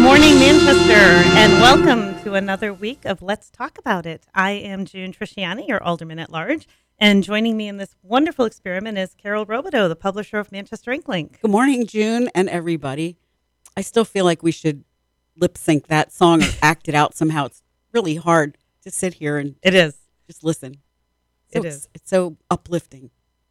morning, Manchester, and welcome to another week of Let's Talk About It. I am June Trisciani, your Alderman at Large, and joining me in this wonderful experiment is Carol Robideau, the publisher of Manchester Inklink. Good morning, June, and everybody. I still feel like we should lip sync that song or act it out somehow. It's really hard to sit here and It is. just listen. It is. It's so uplifting.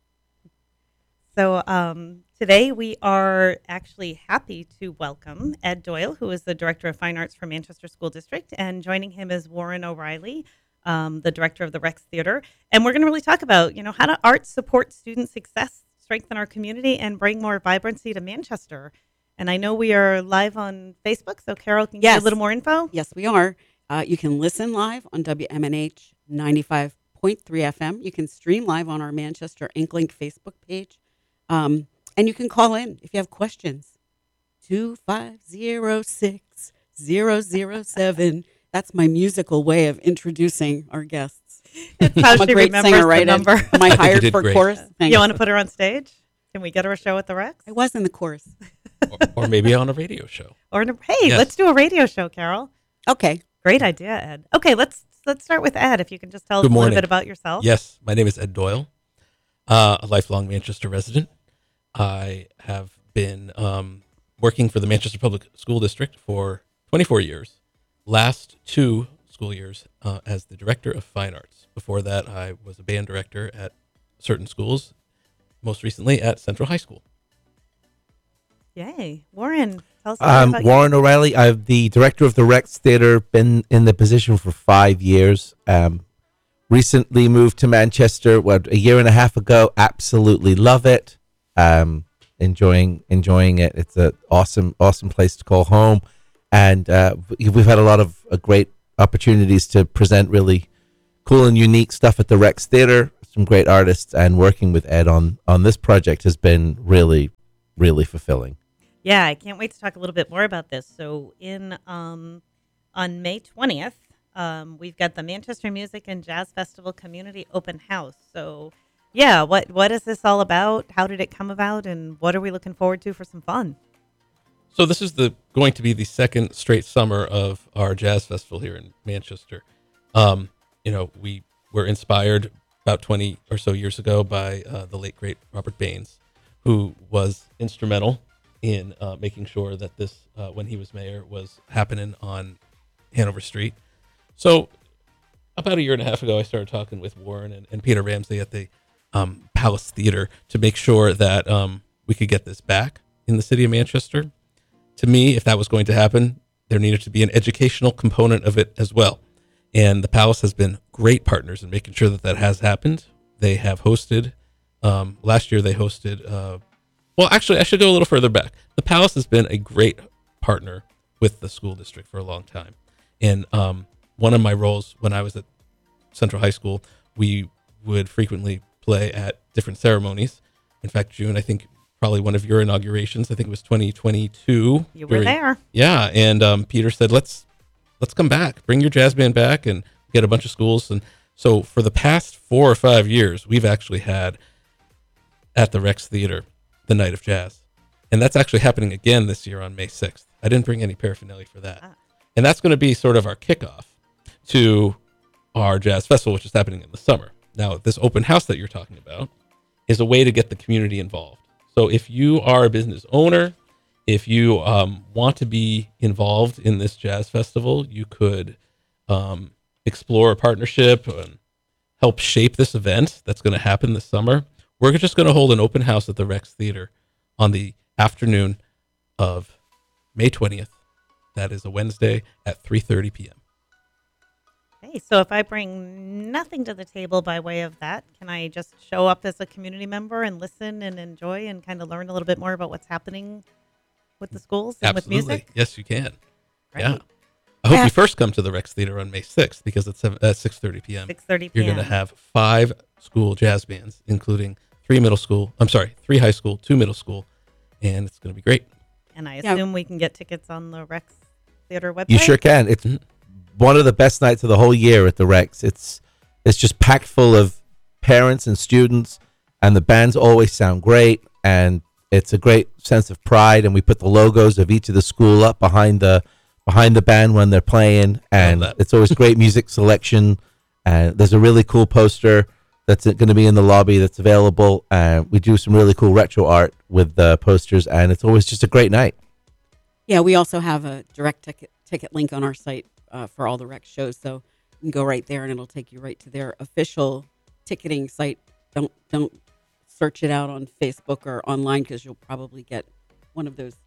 So today we are actually happy to welcome Ed Doyle, who is the Director of Fine Arts for Manchester School District, and joining him is Warren O'Reilly, the Director of the Rex Theater. And we're going to really talk about, how do arts support student success, strengthen our community, and bring more vibrancy to Manchester. And I know we are live on Facebook, so Carol can give a little more info. Yes, we are. You can listen live on WMNH 95.3 FM. You can stream live on our Manchester Inklink Facebook page. And you can call in if you have questions. 2506007. That's my musical way of introducing our guests. It's how I'm she a great remembers singer, the right? number. Am I hired for great. chorus? Thanks. You want to put her on stage? Can we get her a show at the Rex? I was in the chorus. or maybe on a radio show. Yes. Let's do a radio show, Carol. Okay. Great idea, Ed. Okay, let's start with Ed. If you can just tell us Good a little morning. bit about yourself. Yes, my name is Ed Doyle, a lifelong Manchester resident. I have been working for the Manchester Public School District for 24 years. Last 2 school years as the Director of Fine Arts. Before that, I was a band director at certain schools, most recently at Central High School. Yay. Warren, tell us I'm about Warren O'Reilly. I'm the director of the Rex Theater, been in the position for 5 years. Recently moved to Manchester, a year and a half ago. Absolutely love it. Enjoying it. It's an awesome place to call home. And we've had a lot of great opportunities to present really cool and unique stuff at the Rex Theater. Some great artists, and working with Ed on this project has been really, really fulfilling. Yeah, I can't wait to talk a little bit more about this. So on May 20th, we've got the Manchester Music and Jazz Festival Community Open House. So yeah, what is this all about? How did it come about? And what are we looking forward to for some fun? So this is going to be the second straight summer of our jazz festival here in Manchester. We were inspired about 20 or so years ago by the late, great Robert Baines, who was instrumental in making sure that this, when he was mayor, was happening on Hanover Street. So about a year and a half ago, I started talking with Warren and Peter Ramsey at the Palace Theater to make sure that we could get this back in the city of Manchester. To me, if that was going to happen, there needed to be an educational component of it as well. And the Palace has been great partners in making sure that has happened. They have hosted, last year they hosted, actually, I should go a little further back. The Palace has been a great partner with the school district for a long time. And one of my roles when I was at Central High School, we would frequently play at different ceremonies. In fact, June, I think probably one of your inaugurations, I think it was 2022. You were there. Yeah, and Peter said, let's come back, bring your jazz band back, and get a bunch of schools. And so for the past 4 or 5 years, we've actually had at the Rex Theater the Night of Jazz. And that's actually happening again this year on May 6th. I didn't bring any paraphernalia for that. And that's going to be sort of our kickoff to our jazz festival, which is happening in the summer. Now, this open house that you're talking about is a way to get the community involved. So if you are a business owner, if you want to be involved in this jazz festival, you could explore a partnership and help shape this event that's going to happen this summer. We're just going to hold an open house at the Rex Theater on the afternoon of May 20th. That is a Wednesday at 3:30 p.m. Okay, so if I bring nothing to the table by way of that, can I just show up as a community member and listen and enjoy and kind of learn a little bit more about what's happening with the schools and Absolutely. with music? Yes, you can. Great. Yeah. I hope you first come to the Rex Theater on May 6th because it's at 6:30 p.m. 6:30 p.m. You're going to have 5 school jazz bands, including 3 high school, 2 middle school, and it's going to be great. And I assume we can get tickets on the Rex Theater website? You sure can. It's one of the best nights of the whole year at the Rex. It's just packed full of parents and students, and the bands always sound great, and it's a great sense of pride. And we put the logos of each of the school up behind the behind the band when they're playing, and that. it's always great music selection. And there's a really cool poster that's going to be in the lobby that's available. We do some really cool retro art with the posters, and it's always just a great night. Yeah, we also have a direct ticket link on our site for all the rec shows, so you can go right there and it'll take you right to their official ticketing site. Don't search it out on Facebook or online, because you'll probably get one of those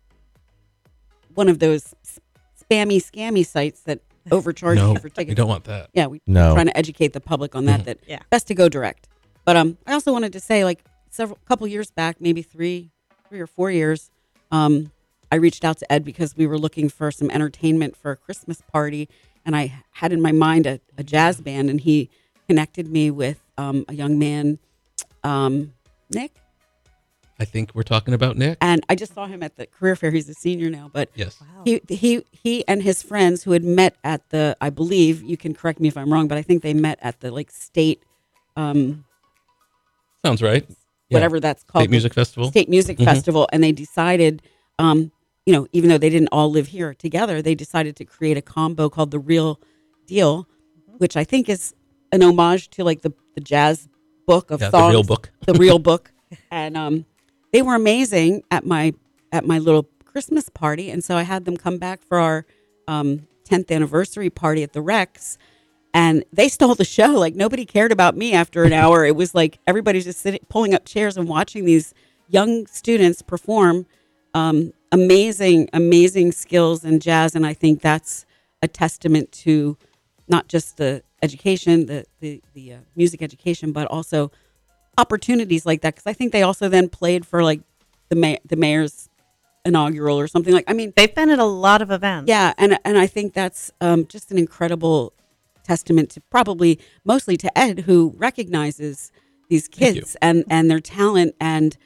spammy scammy sites that overcharge No, you for tickets. we don't want that. Yeah, we're No. trying to educate the public on that. Mhm. That Yeah. best to go direct. But I also wanted to say, like, couple years back, maybe three or 4 years, I reached out to Ed because we were looking for some entertainment for a Christmas party, and I had in my mind a jazz band, and he connected me with a young man, Nick. I think we're talking about Nick. And I just saw him at the career fair. He's a senior now, but Yes. Wow. he and his friends who had met at the, I believe, you can correct me if I'm wrong, but I think they met at the state, Sounds right. Yeah. whatever that's called, State Music Festival. State Music Mhm. Festival, and they decided, even though they didn't all live here together, they decided to create a combo called The Real Deal, which I think is an homage to the jazz book of Yeah, songs, the real book. The Real Book, and they were amazing at my little Christmas party, and so I had them come back for our 10th anniversary party at the Rex. And they stole the show. Like, nobody cared about me after an hour. It was like everybody's just sitting, pulling up chairs and watching these young students perform amazing skills in jazz. And I think that's a testament to not just the education, the music education, but also opportunities like that. Because I think they also then played for the mayor's inaugural or something like. I mean, They've been at a lot of events. yeah, and I think that's just an incredible testament to probably mostly to Ed, who recognizes these Thank you. kids and their talent, and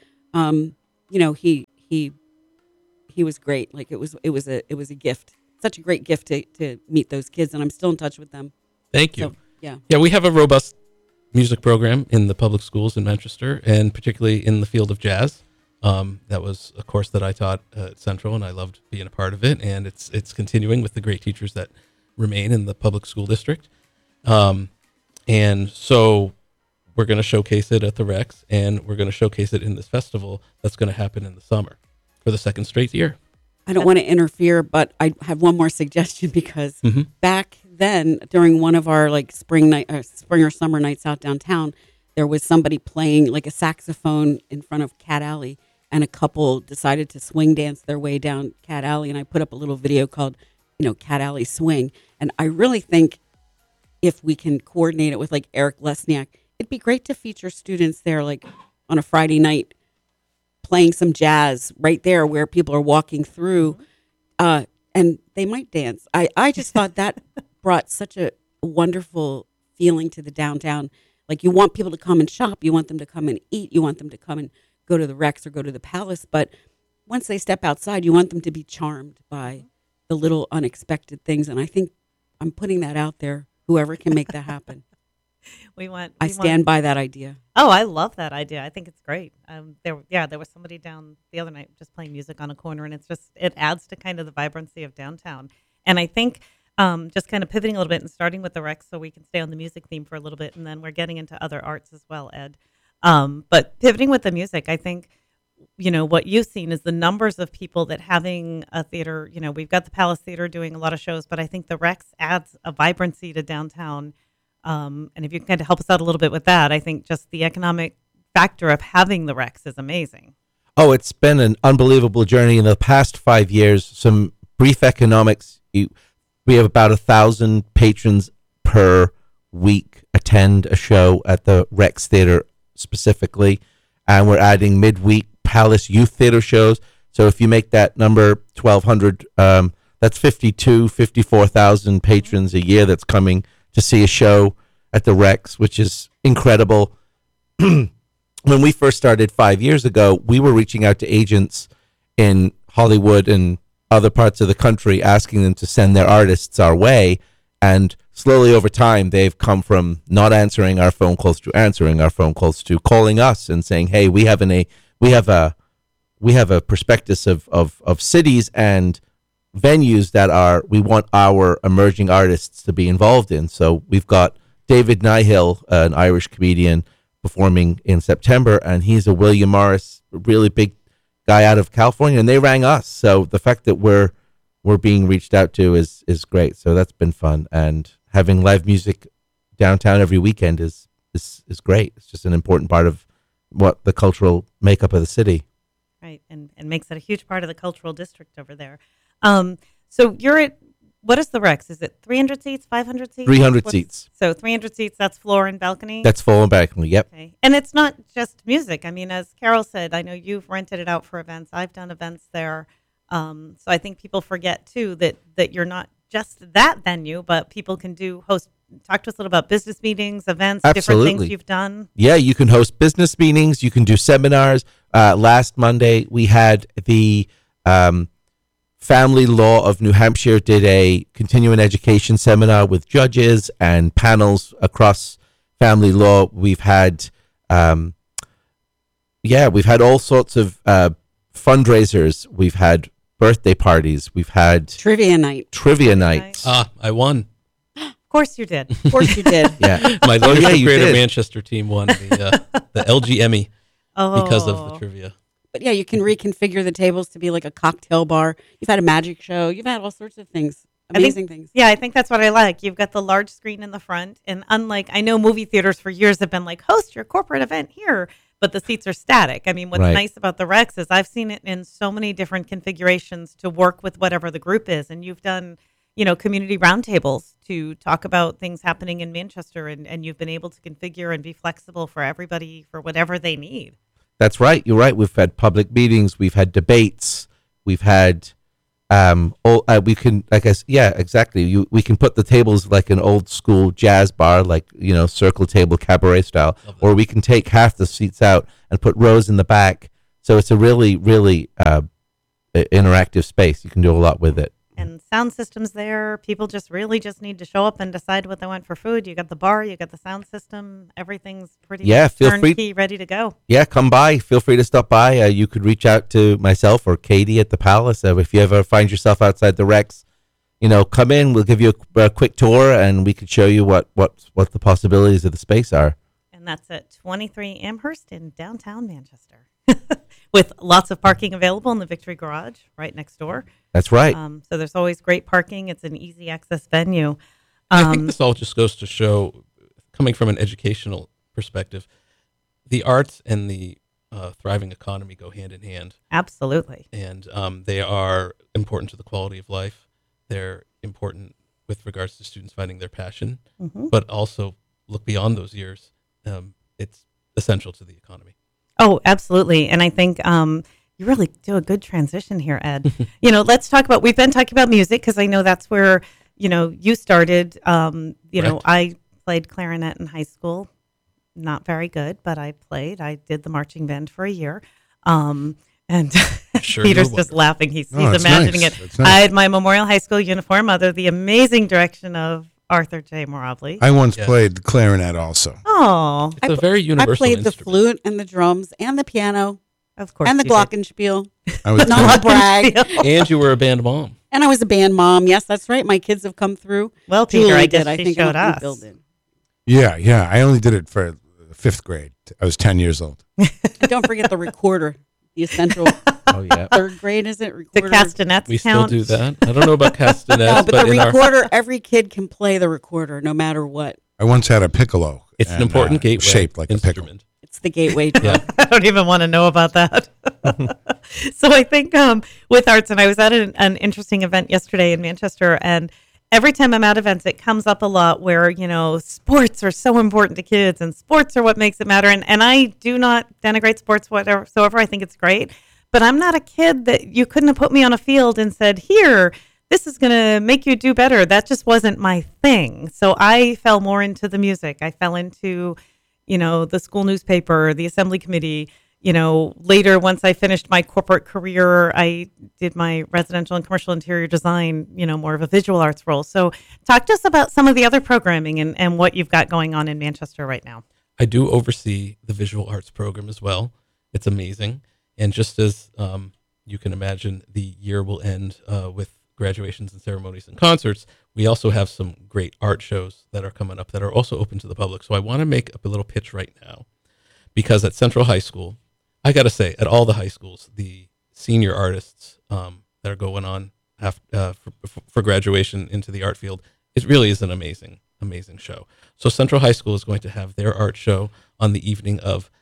he was great. Like, it was a gift, such a great gift to meet those kids, and I'm still in touch with them. Thank you. So, yeah. Yeah, we have a robust music program in the public schools in Manchester, and particularly in the field of jazz. That was a course that I taught at Central, and I loved being a part of it. And it's continuing with the great teachers that remain in the public school district. And so we're going to showcase it at the Rex, and we're going to showcase it in this festival that's going to happen in the summer for the second straight year. I don't want to interfere, but I have one more suggestion, because Mhm. back then, during one of our spring or summer nights out downtown, there was somebody playing a saxophone in front of Cat Alley, and a couple decided to swing dance their way down Cat Alley, and I put up a little video called, Cat Alley Swing. And I really think if we can coordinate it with Eric Lesniak, it'd be great to feature students there, on a Friday night, playing some jazz right there where people are walking through, and they might dance. I just thought that brought such a wonderful feeling to the downtown. You want people to come and shop, you want them to come and eat, you want them to come and go to the Rex or go to the Palace, but once they step outside, you want them to be charmed by the little unexpected things. And I think I'm putting that out there. Whoever can make that happen. I stand by that idea. Oh, I love that idea. I think it's great. There was somebody down the other night just playing music on a corner, and it adds to kind of the vibrancy of downtown. And I think just kind of pivoting a little bit and starting with the Rex, so we can stay on the music theme for a little bit, and then we're getting into other arts as well, Ed. But pivoting with the music, I think, what you've seen is the numbers of people that having a theater, we've got the Palace Theater doing a lot of shows, but I think the Rex adds a vibrancy to downtown. And if you can kind of help us out a little bit with that, I think just the economic factor of having the Rex is amazing. Oh, it's been an unbelievable journey in the past 5 years. Some brief economics. We have about 1,000 patrons per week attend a show at the Rex Theater specifically, and we're adding midweek Palace Youth Theater shows. So if you make that number 1,200, that's 54,000 patrons a year that's coming to see a show at the Rex, which is incredible. When we first started 5 years ago, we were reaching out to agents in Hollywood and other parts of the country, asking them to send their artists our way. And slowly over time, they've come from not answering our phone calls to answering our phone calls to calling us and saying, "Hey, we have a prospectus of cities and venues that we want our emerging artists to be involved in. So we've got David Nihill, an Irish comedian, performing in September, and he's a William Morris, really big guy out of California, and they rang us. So the fact that we're being reached out to is great. So that's been fun, and having live music downtown every weekend is great. It's just an important part of what the cultural makeup of the city. Right, and makes it a huge part of the cultural district over there. So you're at, what is the Rex? Is it 300 seats, 500 seats? 300 seats. So 300 seats, that's floor and balcony? That's full and balcony, yep. Okay. And it's not just music. I mean, as Carol said, I know you've rented it out for events. I've done events there. So I think people forget, too, that you're not just that venue, but people can talk to us a little about business meetings, events, different things you've done. Yeah, you can host business meetings. You can do seminars. Last Monday, we had the Family Law of New Hampshire did a continuing education seminar with judges and panels across family law. We've had, we've had all sorts of fundraisers. We've had birthday parties. We've had Trivia night. nights. I won. Of course you did. Of course you did. Yeah. My Leadership you Greater did. Manchester team won the LG Emmy because of the Oh. trivia. But yeah, you can reconfigure the tables to be like a cocktail bar. You've had a magic show. You've had all sorts of things. Amazing things. Yeah, I think that's what I like. You've got the large screen in the front, and unlike, I know movie theaters for years have been like, host your corporate event here, but the seats are static. I mean, what's Right. nice about the Rex is I've seen it in so many different configurations to work with whatever the group is, and you've done, community roundtables to talk about things happening in Manchester, and you've been able to configure and be flexible for everybody for whatever they need. That's right. You're right. We've had public meetings. We've had debates. We've had we can, I guess, yeah, exactly. We can put the tables like an old school jazz bar, like, circle table cabaret style, or we can take half the seats out and put rows in the back. So it's a really, really interactive space. You can do a lot with it. And sound systems there. People just need to show up and decide what they want for food. You got the bar, you got the sound system. Everything's pretty feel free. turnkey, ready to go. Yeah, come by. Feel free to stop by. You could reach out to myself or Katie at the Palace. If you ever find yourself outside the Rex, come in. We'll give you a quick tour, and we could show you what the possibilities of the space are. And that's at 23 Amherst in downtown Manchester, with lots of parking available in the Victory Garage right next door. That's right. So there's always great parking. It's an easy access venue. I think this all just goes to show, coming from an educational perspective, the arts and the thriving economy go hand in hand. Absolutely. And they are important to the quality of life. They're important with regards to students finding their passion, but also look beyond those years. It's essential to the economy. Oh, absolutely. And I think you really do a good transition here, Ed. Let's talk about, we've been talking about music because I know that's where, you started. I played clarinet in high school. Not very good, but I played. I did the marching band for a year. And Sure, Peter's you're just laughing. He's it's imagining nice. it. It's nice. I had my Memorial High School uniform under the amazing direction of Arthur J. Moravli. I once Yes. played the clarinet also. Oh, It's a very I universal played the instrument. flute and the drums and the piano of course. and the you did. glockenspiel. I was Not to brag. And you were a band mom. And I was a band mom. Yes, that's right. My kids have come through. Well, Peter, Julie I guess did. I she think showed us. Bill did. yeah. I only did it for fifth grade. I was 10 years old. And don't forget the recorder, the essential Oh yeah. third grade, is it? The Recorder. castanets We still count. do that. I don't know about castanets, No, but the in our, recorder, every kid can play the recorder no matter what. I once had a piccolo. it's an and, important gateway shaped like a pickle. instrument. It's the gateway to Yeah. I don't even want to know about that. So I think with arts, and I was at an interesting event yesterday in Manchester, and every time I'm at events, it comes up a lot where, sports are so important to kids and sports are what makes it matter. And I do not denigrate sports whatsoever. I think it's great. But I'm not a kid that you couldn't have put me on a field and said, here, this is going to make you do better. That just wasn't my thing. So I fell more into the music. I fell into, the school newspaper, the assembly committee. Later, once I finished my corporate career, I did my residential and commercial interior design, more of a visual arts role. So talk to us about some of the other programming and what you've got going on in Manchester right now. I do oversee the visual arts program as well. It's amazing. And just as you can imagine, the year will end with graduations and ceremonies and concerts, we also have some great art shows that are coming up that are also open to the public. So I want to make up a little pitch right now, because at Central High School, I got to say, at all the high schools, the senior artists that are going on for graduation into the art field, it really is an amazing show. So Central High School is going to have their art show on the evening of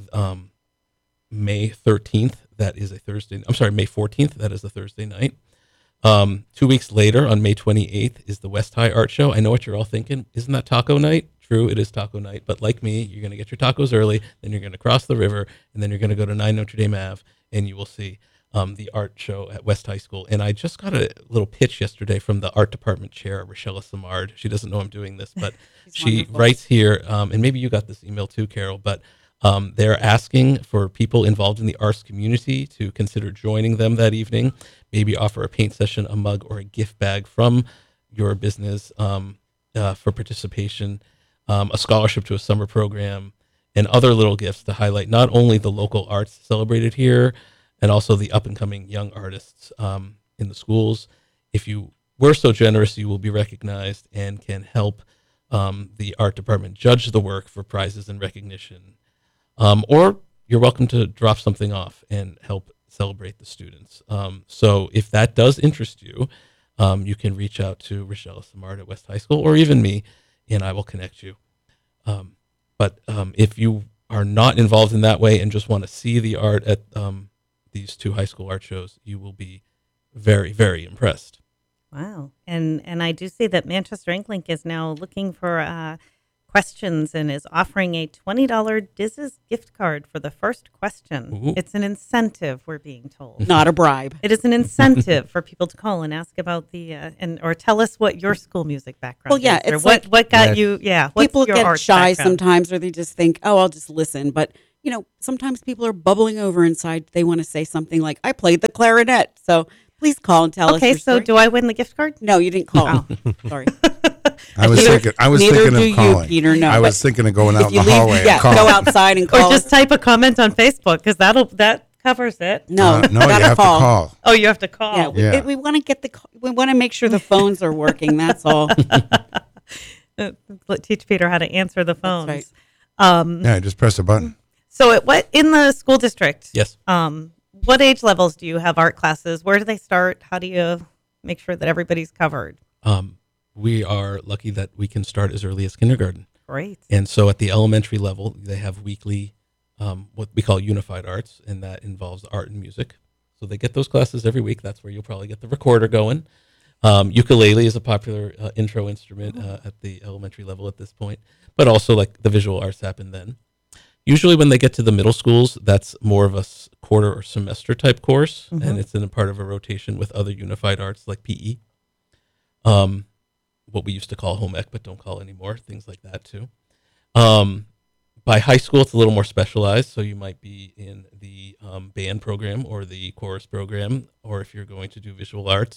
May 13th. That is a Thursday. I'm sorry, May 14th. That is a Thursday night. 2 weeks later, on May 28th, is the West High Art Show. I know what you're all thinking. Isn't that taco night? True, it is taco night. But like me, you're going to get your tacos early, then you're going to cross the river, and then you're going to go to 9 Notre Dame Ave, and you will see the art show at West High School. And I just got a little pitch yesterday from the art department chair, Rochella Samard. She doesn't know I'm doing this, but she wonderful. writes here, and maybe you got this email too, Carol, but they're asking for people involved in the arts community to consider joining them that evening, maybe offer a paint session, a mug, or a gift bag from your business for participation, a scholarship to a summer program, and other little gifts to highlight not only the local arts celebrated here, and also the up-and-coming young artists in the schools. If you were so generous, you will be recognized and can help the art department judge the work for prizes and recognition. Or you're welcome to drop something off and help celebrate the students. So if that does interest you, you can reach out to Rochella Samard at West High School, or even me, and I will connect you. But if you are not involved in that way and just want to see the art at these two high school art shows, you will be very, very impressed. Wow. And I do see that Manchester Inklink is now looking for questions and is offering a $20 Diz's gift card for the first question. Ooh. It's an incentive, we're being told. Not a bribe. It is an incentive for people to call and ask about the or tell us what your school music background Well, yeah, is. Or it's what like- got Yes. you, what's People your get arts shy background? sometimes, or they just think, oh, I'll just listen. But, sometimes people are bubbling over inside. They want to say something like, I played the clarinet. So please call and tell us Okay, your so story. do I win the gift card? No, you didn't call. Sorry. I was Neither- thinking neither of do you, calling. Peter, no, I was but thinking of going out If in you the leave, hallway yeah, and calling. go outside and call Or just us. type a comment on Facebook, because that covers it. No, No, you gotta have call. to call. Oh, you have to call. Yeah, Yeah. we want to we want to make sure the phones are working. That's all. Teach Peter how to answer the phones. right. Yeah, just press a button. So in the school district? Yes. What age levels do you have art classes? Where do they start? How do you make sure that everybody's covered? We are lucky that we can start as early as kindergarten. Great. And so at the elementary level, they have weekly, what we call unified arts, and that involves art and music. So they get those classes every week. That's where you'll probably get the recorder going. Ukulele is a popular intro instrument at the elementary level at this point, but also like the visual arts happen then. Usually when they get to the middle schools, that's more of a quarter or semester type course, and it's in a part of a rotation with other unified arts like PE. What we used to call home ec, but don't call anymore, things like that too. By high school, it's a little more specialized, so you might be in the band program or the chorus program, or if you're going to do visual arts,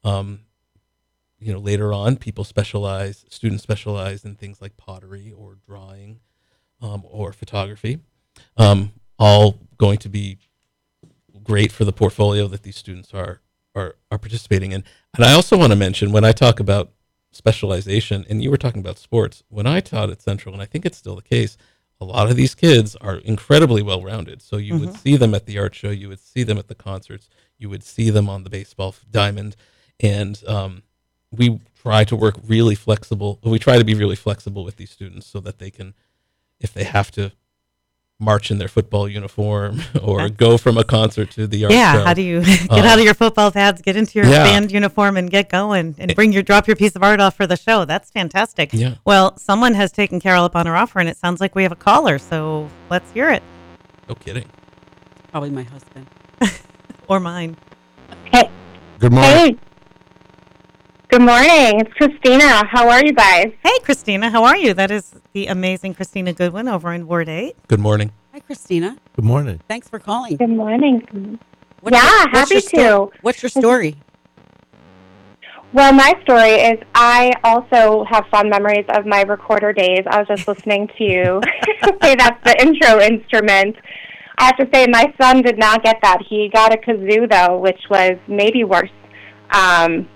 later on, students specialize in things like pottery or drawing or photography, all going to be great for the portfolio that these students are participating in. And I also want to mention, when I talk about specialization, and you were talking about sports, when I taught at Central, and I think it's still the case, a lot of these kids are incredibly well-rounded. So you would see them at the art show, you would see them at the concerts, you would see them on the baseball diamond, and we try to work really flexible. We try to be really flexible with these students so that they can, if they have to march in their football uniform or go from a concert to the art show. How do you get out of your football pads, get into your band uniform, and get going, and drop your piece of art off for the show? That's fantastic. Yeah. Well, someone has taken Carol up on her offer, and it sounds like we have a caller, so let's hear it. No kidding. Probably my husband. Or mine. Hey, Good morning. hey. Good morning. It's Christina. How are you guys? Hey, Christina, how are you? That is the amazing Christina Goodwin over in Ward 8. Good morning. Hi, Christina. Good morning. Thanks for calling. Good morning. What's Yeah, what's happy your to. What's your story? Well, my story is I also have fond memories of my recorder days. I was just listening to you say that's the intro instrument. I have to say my son did not get that. He got a kazoo, though, which was maybe worse. um,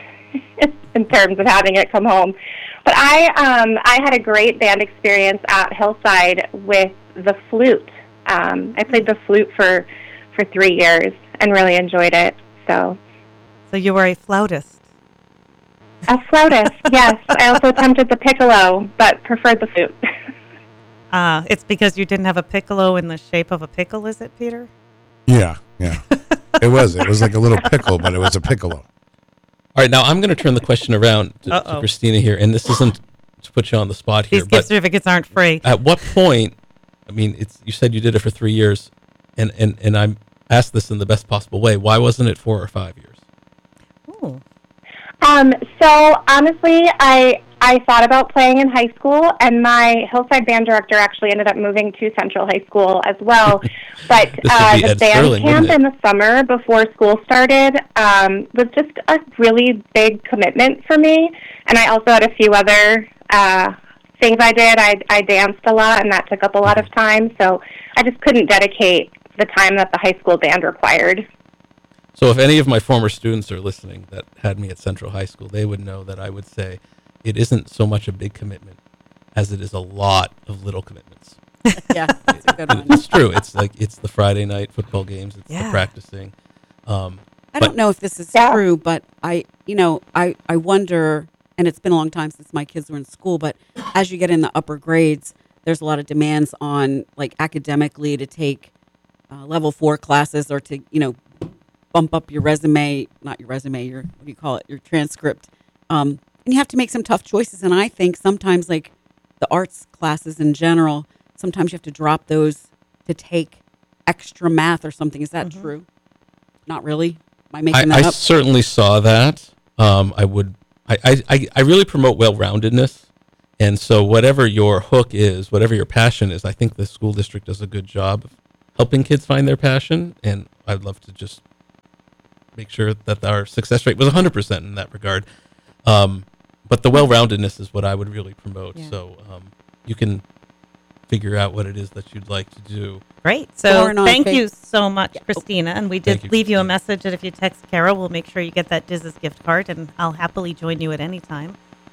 in terms of having it come home. But I had a great band experience at Hillside with the flute. I played the flute for 3 years and really enjoyed it. So you were a flautist. A flautist, yes. I also attempted the piccolo, but preferred the flute. It's because you didn't have a piccolo in the shape of a pickle, is it, Peter? Yeah. It was like a little pickle, but it was a piccolo. All right, now I'm going to turn the question around to Christina here, and this isn't to put you on the spot here. These gift certificates aren't free. At what point? I mean, you said you did it for 3 years, and I asked this in the best possible way. Why wasn't it 4 or 5 years? Ooh. So honestly, I thought about playing in high school, and my Hillside band director actually ended up moving to Central High School as well. But the Ed band Sterling, camp in the summer before school started was just a really big commitment for me. And I also had a few other things I did. I danced a lot, and that took up a lot of time. So I just couldn't dedicate the time that the high school band required. So if any of my former students are listening that had me at Central High School, they would know that I would say it isn't so much a big commitment as it is a lot of little commitments. Yeah, that's a good one. It's true. It's like it's the Friday night football games. It's the practicing. I don't know if this is true, but I wonder, and it's been a long time since my kids were in school, but as you get in the upper grades, there's a lot of demands on, like, academically to take level 4 classes or to, bump up your resume, not your resume, your, what do you call it, your transcript. And you have to make some tough choices. And I think sometimes, like the arts classes in general, sometimes you have to drop those to take extra math or something. Is that true? Not really? Am I making that up? I certainly saw that. I really promote well-roundedness. And so whatever your hook is, whatever your passion is, I think the school district does a good job of helping kids find their passion. And I'd love to just make sure that our success rate was 100% in that regard. But the well-roundedness is what I would really promote. Yeah. So you can figure out what it is that you'd like to do. Great. So thank you so much, Christina. And we did leave you a message that if you text Kara, we'll make sure you get that Diz's gift card, and I'll happily join you at any time.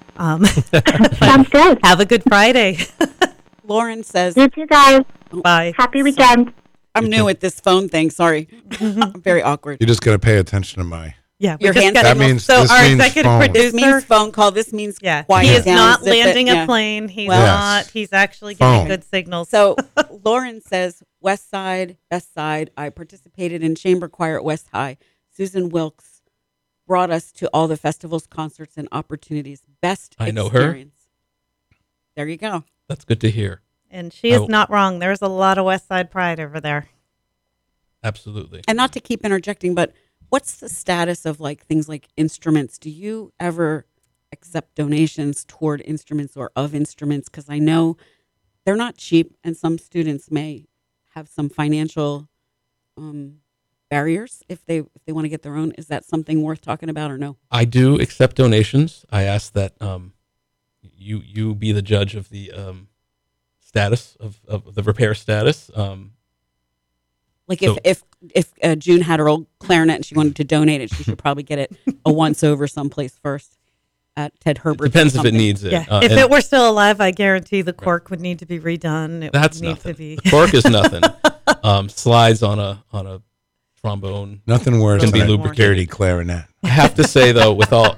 Sounds good. Have a good Friday. Lauren says, you too, guys. Bye. Happy weekend. I'm new at this phone thing. Sorry. I'm very awkward. You're just going to pay attention to my... Yeah, your hands. That means so this our means executive phone. producer. This means phone call. This means quiet. He is down, not landing it. a plane. He's Well, not. He's actually getting good signals. So Lauren says, West Side, Best Side. I participated in chamber choir at West High. Susan Wilkes brought us to all the festivals, concerts, and opportunities. Best I know experience. There you go. That's good to hear. And she is not wrong. There's a lot of West Side pride over there. Absolutely. And not to keep interjecting, but what's the status of like things like instruments? Do you ever accept donations toward instruments or of instruments? Because I know they're not cheap, and some students may have some financial barriers if they want to get their own. Is that something worth talking about or no? I do accept donations. I ask that you be the judge of the status of the repair status. Like if June had her old clarinet and she wanted to donate it, she should probably get it a once over someplace first at Ted Herbert's. Depends if it needs it. Yeah. If it were still alive, I guarantee the cork would need to be redone. That's would need nothing. to be. The cork is nothing. Slides on a trombone. Nothing worse can than be a lubricated. dirty clarinet. I have to say though, with all,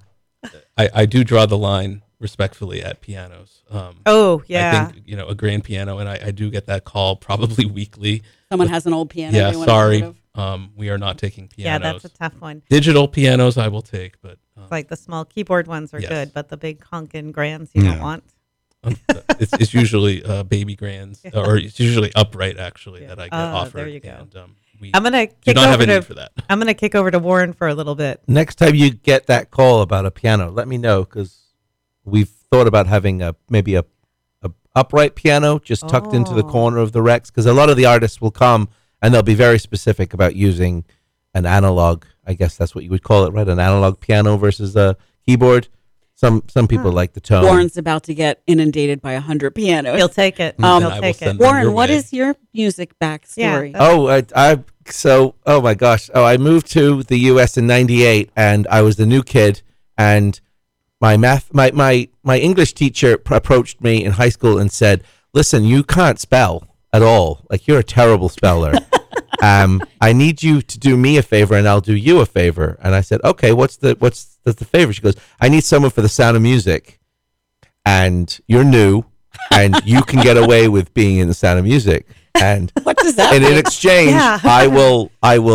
I do draw the line respectfully at pianos. Oh yeah. I think a grand piano, and I do get that call probably weekly. Someone has an old piano. Yeah, they sorry. want to get rid of. We are not taking pianos. Yeah, that's a tough one. Digital pianos I will take, but like the small keyboard ones are yes. good, but the big honkin' grands you don't want. It's usually baby grands, or it's usually upright actually that I get offered. There you go. And, I'm gonna do not have a need for that. I'm gonna kick over to Warren for a little bit. Next time you get that call about a piano, let me know, because we've thought about having maybe a upright piano just tucked into the corner of the Rex, because a lot of the artists will come and they'll be very specific about using an analog. I guess that's what you would call it, right? An analog piano versus a keyboard. Some people like the tone. Warren's about to get inundated by 100 pianos. He'll take it. Um, He'll I will take send it. them Warren, your what way. is your music backstory? Yeah. Oh my gosh. Oh, I moved to the U.S. in '98, and I was the new kid, and my English teacher approached me in high school and said, "Listen, you can't spell at all. Like, you're a terrible speller. I need you to do me a favor, and I'll do you a favor." And I said, "Okay, what's the favor?" She goes, "I need someone for The Sound of Music, and you're new, and you can get away with being in The Sound of Music." And What does that and in mean? exchange, Yeah. I will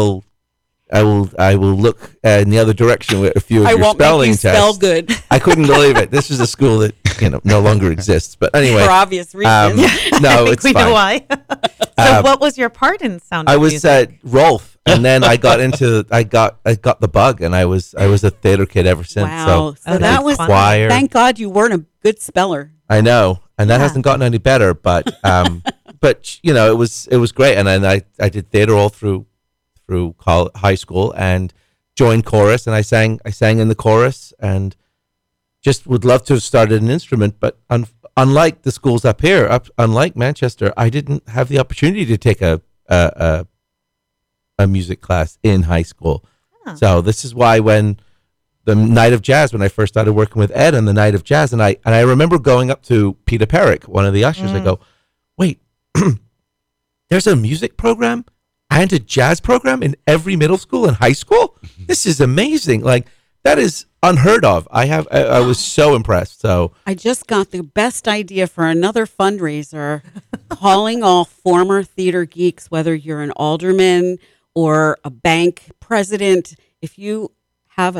look in the other direction with a few of I your won't make spelling you tests. spell good I couldn't believe it. This is a school that no longer exists. But anyway, for obvious reasons. no, I think it's we fine. know why. So, what was your part in Sound I of was Music? Rolf, and then I got the bug, and I was a theater kid ever since. Wow. So Oh, that that's was fun. choir. Thank God you weren't a good speller. I know, and that Yeah. hasn't gotten any better. But but it was great, and then I did theater all through high school, and joined chorus, and I sang in the chorus, and just would love to have started an instrument, but unlike the schools up here, unlike Manchester, I didn't have the opportunity to take a music class in high school. Huh. So this is why when the Night of Jazz, when I first started working with Ed on the Night of Jazz, and I remember going up to Peter Perrick, one of the ushers, I go, "Wait, there's a music program and a jazz program in every middle school and high school? This is amazing. Like, that is unheard of." I was so impressed. So I just got the best idea for another fundraiser, calling all former theater geeks, whether you're an alderman or a bank president, if you have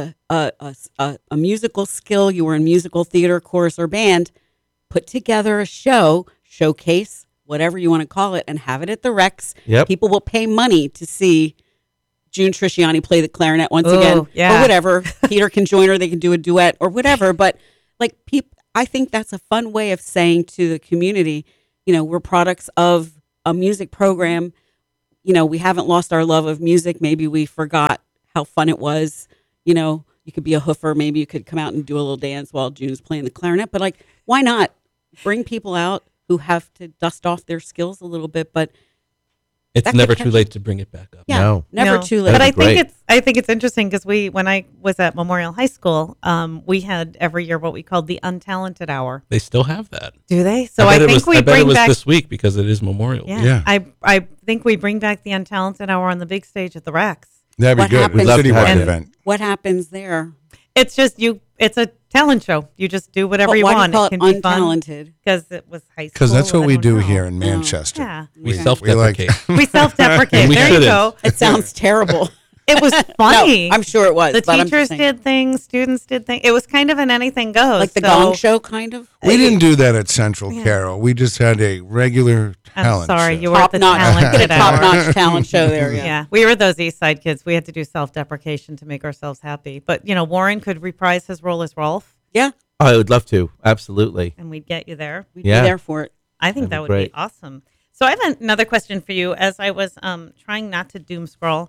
a musical skill, you were in musical theater, chorus, or band, put together a showcase, whatever you want to call it, and have it at the Rex. Yep. People will pay money to see June Trisciani play the clarinet once Ooh, again, yeah. or whatever. Peter can join her; they can do a duet or whatever. But like, I think that's a fun way of saying to the community, we're products of a music program. We haven't lost our love of music. Maybe we forgot how fun it was. You could be a hoofer. Maybe you could come out and do a little dance while June's playing the clarinet. But like, why not bring people out who have to dust off their skills a little bit? But It's That could never catch- too late to bring it back up. yeah, No. never No. too late. But I That'd be think great. it's interesting because when I was at Memorial High School, we had every year what we called the Untalented Hour. They still have that. Do they? So I I bet think we I bet it bring was back. this week because it is Memorial Week. Yeah, Yeah. I think we bring back the Untalented Hour on the big stage at the Rex. That'd be What good. happens- A We'd love to have citywide it. event. What happens there? It's just it's a talent show. You just do whatever But you why want. do you it can call it be fun untalented? because it was high school. Because that's what I we don't do know. here in Manchester. Yeah, We Yeah. self-deprecate. we self-deprecate. And we There you shouldn't. go. It sounds terrible. It was funny. No, I'm sure it was. The but I'm just teachers saying. did things, students did things. It was kind of an anything goes. Like the so- Gong Show, kind of. We didn't do that at Central Yeah. Carol. We just had a regular I'm talent sorry, show. you were at the Top talented hour. notch talent show there. Yeah. Yeah. We were those East Side kids. We had to do self-deprecation to make ourselves happy. But Warren could reprise his role as Rolf, Yeah, I would love to. Absolutely. and we'd get you there. we'd Yeah. be there for it. I think That'd that be would great. be awesome. So I have another question for you. As I was trying not to doom scroll,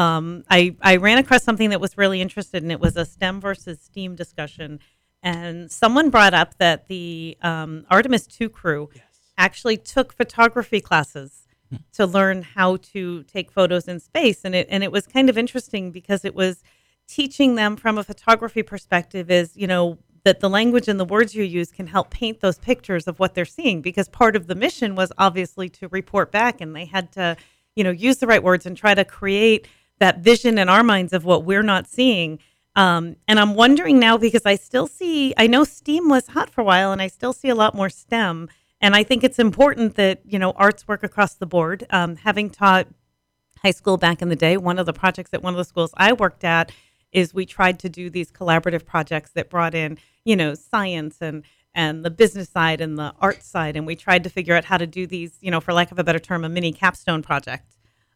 I ran across something that was really interesting, and it was a STEM versus STEAM discussion. And someone brought up that the Artemis 2 crew actually took photography classes to learn how to take photos in space. And it was kind of interesting because it was teaching them from a photography perspective is, that the language and the words you use can help paint those pictures of what they're seeing, because part of the mission was obviously to report back, and they had to, use the right words and try to create that vision in our minds of what we're not seeing. And I'm wondering now, because I know STEAM was hot for a while, and I still see a lot more STEM. And I think it's important that, arts work across the board. Having taught high school back in the day, one of the projects at one of the schools I worked at is we tried to do these collaborative projects that brought in, science and the business side and the art side. And we tried to figure out how to do these, for lack of a better term, a mini capstone project.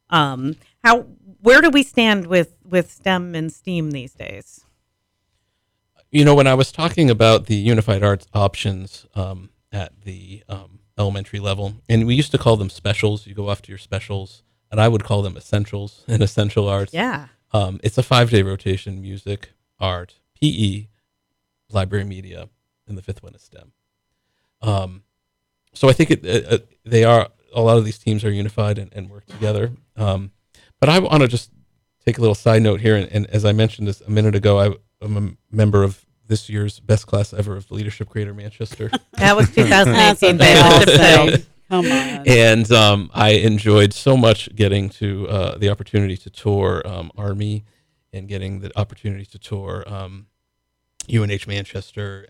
Where do we stand with STEM and STEAM these days? When I was talking about the unified arts options at the elementary level, and we used to call them specials. You go off to your specials, and I would call them essentials and essential arts. Yeah. It's a 5-day rotation: music, art, PE, library media, and the fifth one is STEM. So I think they are, a lot of these teams are unified and work together. But I want to just take a little side note here. And as I mentioned this a minute ago, I'm a member of this year's best class ever of Leadership Greater Manchester. That was 2018. They all Leadership say. Sales. Come on. And I enjoyed so much getting to the opportunity to tour Army and getting the opportunity to tour UNH Manchester.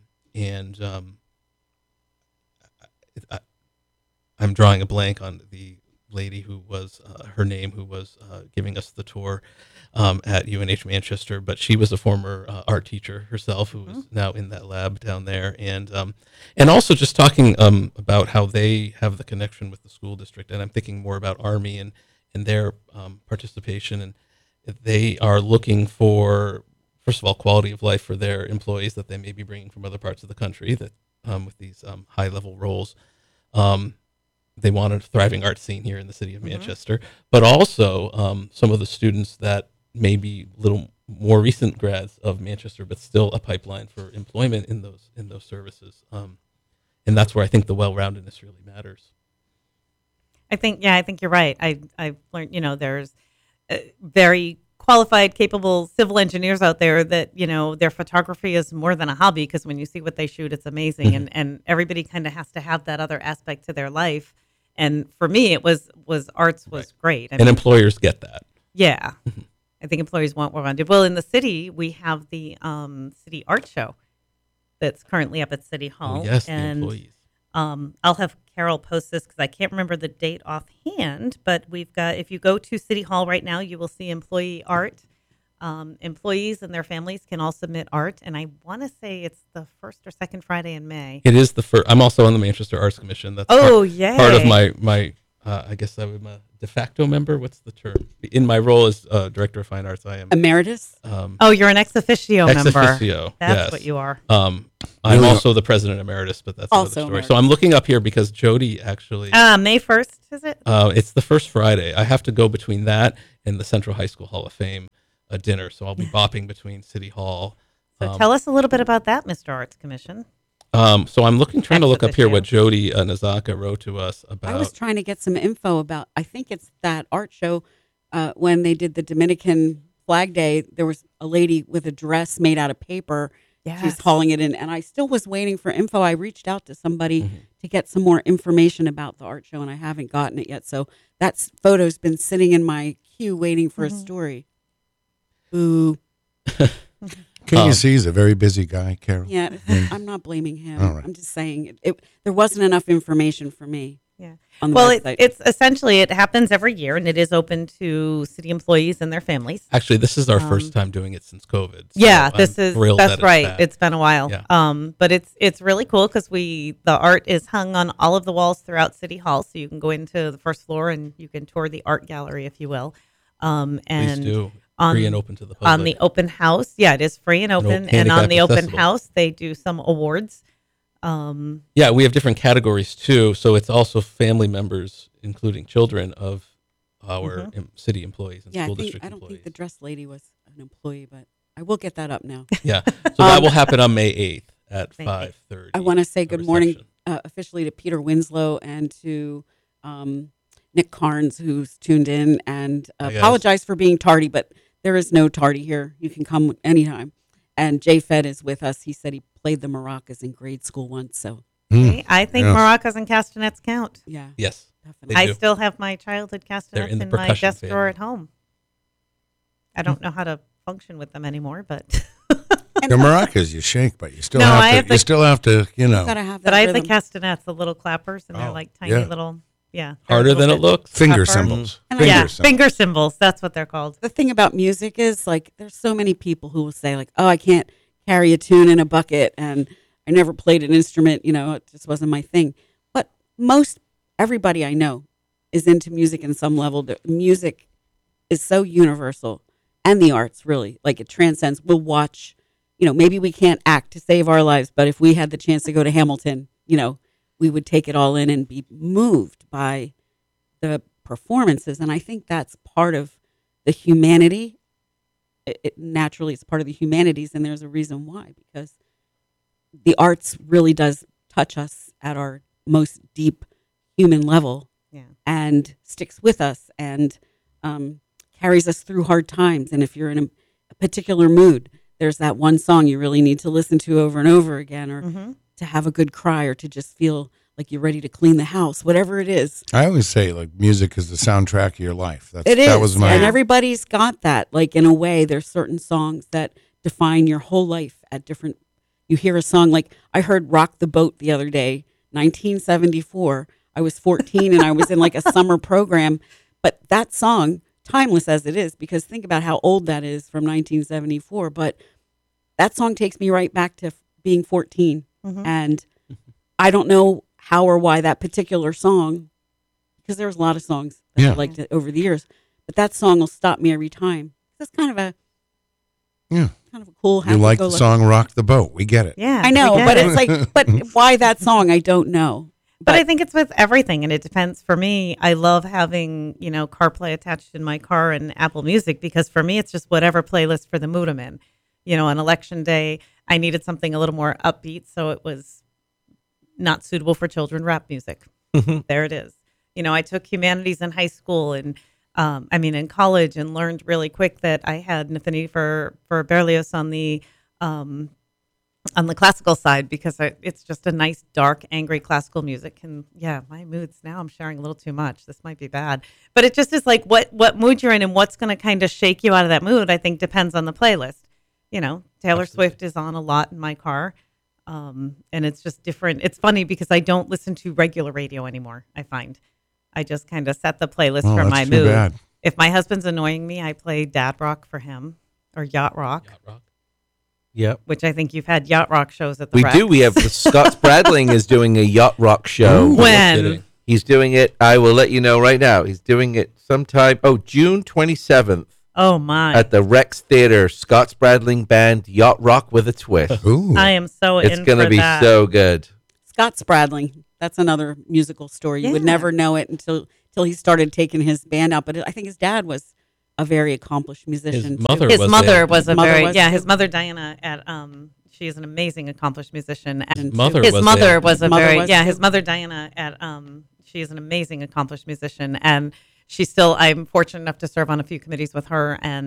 I'm drawing a blank on the lady who was her name, who was giving us the tour at UNH Manchester, but she was a former art teacher herself, who is now in that lab down there, and also just talking about how they have the connection with the school district, and I'm thinking more about Army and their participation, and they are looking for, first of all, quality of life for their employees that they may be bringing from other parts of the country that with these high level roles. They want a thriving art scene here in the city of Manchester, but also some of the students that may be little more recent grads of Manchester, but still a pipeline for employment in those services. And that's where I think the well-roundedness really matters. I think you're right. I've learned, there's very qualified, capable civil engineers out there that, their photography is more than a hobby, because when you see what they shoot, it's amazing. And everybody kind of has to have that other aspect to their life. And for me, it was arts was great. And employers get that. Yeah. I think employees want more rounded. Well, in the city, we have the city art show that's currently up at City Hall. Oh, yes, and the employees. I'll have Carol post this because I can't remember the date offhand, but we've got, if you go to City Hall right now, you will see employee art. Employees and their families can all submit art, and I want to say it's the first or second Friday in May. It is the first. I'm also on the Manchester Arts Commission. That's yay. part of my I guess I'm a de facto member. What's the term? In my role as Director of Fine Arts, I am Emeritus? You're an ex officio ex member. officio. That's yes. what you are. I'm Really? also the president emeritus, but that's another Also story. emeritus. So I'm looking up here because Jody actually, May 1st, is it? it's the first Friday. I have to go between that and the Central High School Hall of Fame dinner. So I'll be bopping between City Hall. So tell us a little bit about that, Mr. Arts Commission. So I'm trying to look up here Ex-officio. what Jody Nazaka wrote to us about. I was trying to get some info about, I think it's that art show when they did the Dominican Flag Day. There was a lady with a dress made out of paper. Yes. She's hauling it in. And I still was waiting for info. I reached out to somebody to get some more information about the art show, and I haven't gotten it yet. So that photo's been sitting in my queue waiting for a story. Ooh. Can't you see he's a very busy guy, Carol? Yeah, I'm not blaming him. All right. I'm just saying there wasn't enough information for me. Yeah. On the Well, website. it's essentially, it happens every year, and it is open to city employees and their families. Actually, this is our first time doing it since COVID. So Yeah, I'm this is thrilled that's that it's right. back. It's been a while. Yeah. But it's really cool because the art is hung on all of the walls throughout City Hall, so you can go into the first floor and you can tour the art gallery, if you will. Please And do. on- Free and open to the public. on the open house, yeah, it is free and open. And handicap on the open accessible. house, they do some awards. Yeah, we have different categories too. So it's also family members, including children of our city employees and yeah, school I district don't employees. think the dress lady was an employee, but I will get that up now. Yeah, so that will happen on May 8th at May 8th. 5:30. I want to say a good morning reception. officially to Peter Winslow and to Nick Carnes, who's tuned in, and Hi, guys. apologize for being tardy, but there is no tardy here. You can come anytime. And Jay Fed is with us. He said he played the maracas in grade school once, so I think Yeah. maracas and castanets count. yeah, Yes. definitely. They I do. still have my childhood castanets in the in my percussion desk drawer family. at home. I don't know how to function with them anymore, but The maracas you shake, but you still No, I have have to. the- You still have to. You gotta have that but I have the rhythm. castanets, the little clappers, and they're Oh, like tiny yeah. little, they're a Harder little than it bit looks. Finger tougher. cymbals. And Finger Yeah, cymbals. finger cymbals. That's what they're called. The thing about music is like there's so many people who will say like, oh, I can't carry a tune in a bucket and I never played an instrument, it just wasn't my thing. But everybody I know is into music in some level. The music is so universal, and the arts really, like it transcends. We'll watch, maybe we can't act to save our lives, but if we had the chance to go to Hamilton, we would take it all in and be moved by the performances. And I think that's part of the humanity it naturally it's part of the humanities, and there's a reason why, because the arts really does touch us at our most deep human level, Yeah. and sticks with us, and carries us through hard times. And if you're in a particular mood, there's that one song you really need to listen to over and over again, or to have a good cry, or to just feel like you're ready to clean the house, whatever it is. I always say, like, music is the soundtrack of your life. It is. That was my. And everybody's got that. Like, in a way, there's certain songs that define your whole life at different. You hear a song like, I heard Rock the Boat the other day, 1974. I was 14 and I was in like a summer program. But that song, timeless as it is, because think about how old that is from 1974. But that song takes me right back to being 14. And I don't know how or why that particular song, because there was a lot of songs that I liked over the years, but that song will stop me every time. That's kind of a cool. You like the song "Rock the Boat"? We get it. Yeah. I know, we get but it. it's like, but why that song? I don't know. But I think it's with everything, and it depends. For me, I love having, CarPlay attached in my car and Apple Music, because for me, it's just whatever playlist for the mood I'm in. On election day, I needed something a little more upbeat, so it was not suitable for children rap music. There it is. I took humanities in high school and, in college, and learned really quick that I had an affinity for Berlioz on the classical side, because it's just a nice, dark, angry classical music. And yeah, my moods now, I'm sharing a little too much. This might be bad, but it just is like what mood you're in, and what's going to kind of shake you out of that mood, I think depends on the playlist. Taylor Swift is on a lot in my car. And it's just different. It's funny because I don't listen to regular radio anymore. I find I just kind of set the playlist for my mood. Bad. If my husband's annoying me, I play dad rock for him, or yacht rock. Yacht rock. Yep. Which I think you've had yacht rock shows at the We Rex. do. We have Scott Spradling is doing a yacht rock show. Ooh, When? no kidding. He's doing it. I will let you know right now. He's doing it sometime. June 27th Oh my! at the Rex Theater. Scott Spradling Band, Yacht Rock with a Twist. Ooh. I am so It's in going to for be that. so good. Scott Spradling. That's another musical story. You would Yeah. never know it until he started taking his band out. But I think his dad was a very accomplished musician. His mother His was mother there. was a His mother very was, his too. mother Diana at she is an amazing accomplished musician. And And Mother his was mother there. was a Mother very was, his too. mother Diana at she is an amazing accomplished musician, and she's still, I'm fortunate enough to serve on a few committees with her, and